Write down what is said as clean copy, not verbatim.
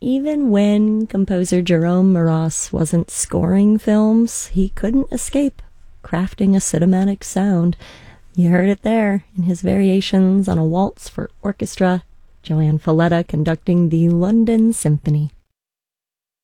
even when composer Jerome Maras wasn't scoring films, he couldn't escape crafting a cinematic sound. You heard it there in his variations on a waltz for orchestra, Joanne Falletta conducting the London Symphony.